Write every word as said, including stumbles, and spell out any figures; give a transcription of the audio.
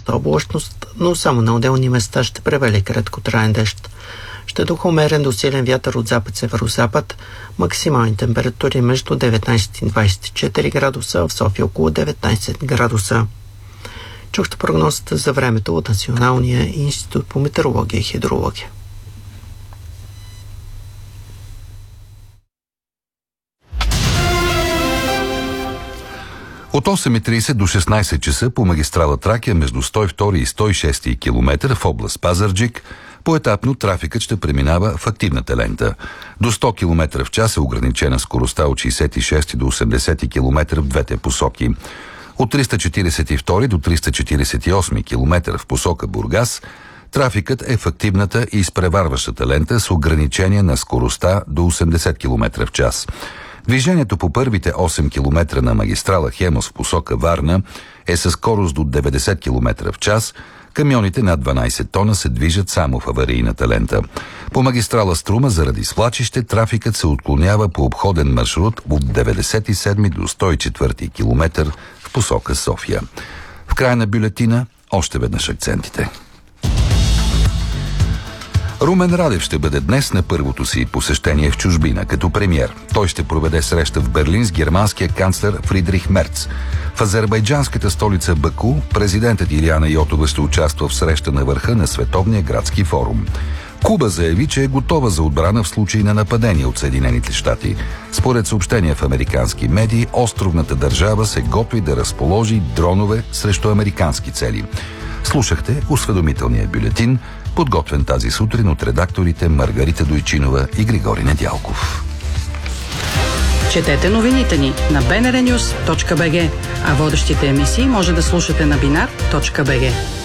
общата облачност, но само на отделни места ще превали краткотраен дъжд. Ще духа умерен до силен вятър от запад-северозапад, максимални температури между деветнайсет и двайсет и четири градуса, в София около деветнайсет градуса. Чухте прогнозата за времето от Националния институт по метеорология и хидрология. От осем и трийсет до шестнайсет часа по магистрала Тракия между сто и втори и сто и шести километър в област Пазарджик поетапно трафикът ще преминава в активната лента. До сто километра в час е ограничена скоростта от шейсет и шести до осемдесети километър в двете посоки. От триста четирийсет и втори до триста четирийсет и осми километър в посока Бургас трафикът е в активната и изпреварващата лента с ограничение на скоростта до осемдесет километра в час. Движението по първите осем километра на магистрала Хемус в посока Варна е със скорост до деветдесет километра в час. Камионите над дванайсет тона се движат само в аварийната лента. По магистрала Струма заради свлачище трафикът се отклонява по обходен маршрут от деветдесет и седми до сто и четвърти километър в посока София. В края на бюлетина още веднъж акцентите. Румен Радев ще бъде днес на първото си посещение в чужбина като премиер. Той ще проведе среща в Берлин с германския канцлер Фридрих Мерц. В азербайджанската столица Баку президентът Илияна Йотова ще участва в среща на върха на Световния градски форум. Куба заяви, че е готова за отбрана в случай на нападение от Съединените щати. Според съобщения в американски медии, островната държава се готви да разположи дронове срещу американски цели. Слушахте осведомителния бюлетин, подготвен тази сутрин от редакторите Маргарита Дойчинова и Григорий Недялков. Четете новините ни на би ен ар нюс точка би джи, а водещите емисии може да слушате на бинар точка би джи.